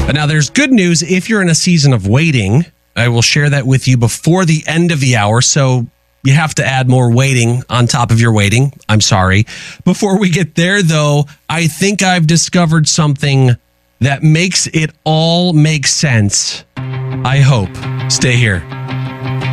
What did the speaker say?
Now, there's good news if you're in a season of waiting. I will share that with you before the end of the hour, so you have to add more waiting on top of your waiting. I'm sorry. Before we get there, though, I think I've discovered something that makes it all make sense. I hope. Stay here.